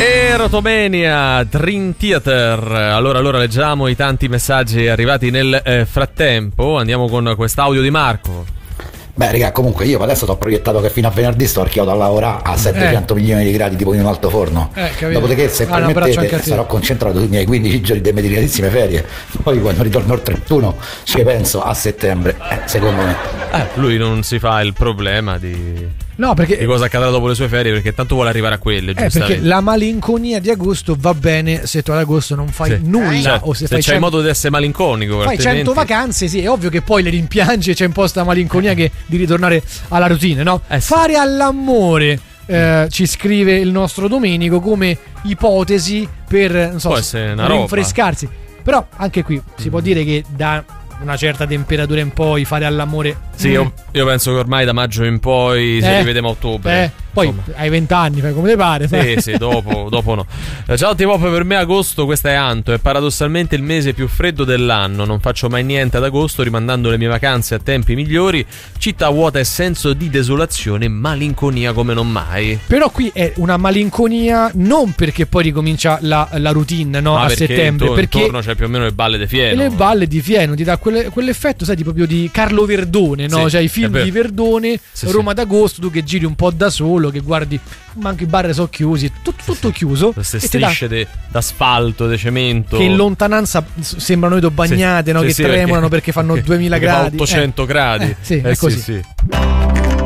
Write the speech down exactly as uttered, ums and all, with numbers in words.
Erotomania, Dream Theater. Allora, allora leggiamo i tanti messaggi arrivati nel eh, frattempo. Andiamo con quest'audio di Marco. Beh, raga, comunque io adesso ho proiettato che fino a venerdì sto archiato a lavorare a settecento eh. milioni di gradi tipo in un altoforno. Eh, Dopodiché, se ah, permettete, sarò concentrato sui miei quindici giorni di meritatissime ferie. Poi quando ritorno il trentuno ci penso a settembre, eh, secondo me. Eh, lui non si fa il problema di... No, perché di cosa accadrà dopo le sue ferie, perché tanto vuole arrivare a quelle. Eh, perché la malinconia di agosto va bene se tu ad agosto non fai sì. nulla, cioè, o se, se fai c'è cento... il modo di essere malinconico. Fai cento vacanze, sì, è ovvio che poi le rimpiangi e c'è un po' sta malinconia che di ritornare alla routine, no? Eh, sì. Fare all'amore, eh, ci scrive il nostro Domenico, come ipotesi per, non so, rinfrescarsi. Però anche qui si mm. può dire che da una certa temperatura in poi fare all'amore. Sì, mm. io, io penso che ormai da maggio in poi si eh, rivediamo a ottobre. Eh, poi insomma. Hai vent'anni, fai come ti pare. Sì, sì, dopo, dopo no. Ciao T-Pop, per me agosto, questa è Anto, è paradossalmente il mese più freddo dell'anno. Non faccio mai niente ad agosto, rimandando le mie vacanze a tempi migliori. Città vuota e senso di desolazione, malinconia come non mai. Però qui è una malinconia non perché poi ricomincia la, la routine, no? Ma a settembre. Intorno, perché intorno c'è più o meno le balle di Fieno. E le balle di Fieno ti dà quelle, quell'effetto, sai, di proprio di Carlo Verdone, no? Sì, cioè i film di Verdone, sì, Roma sì. d'agosto, tu che giri un po' da solo, che guardi, ma anche i bar sono chiusi, tutto, tutto sì, chiuso. Queste strisce da, d'asfalto, di cemento, che in lontananza sembrano vedo bagnate, sì, no? Sì, che sì, tremolano perché, perché fanno duemila perché gradi. Fa ottocento eh. gradi. Eh, sì, eh, è così. Sì, sì.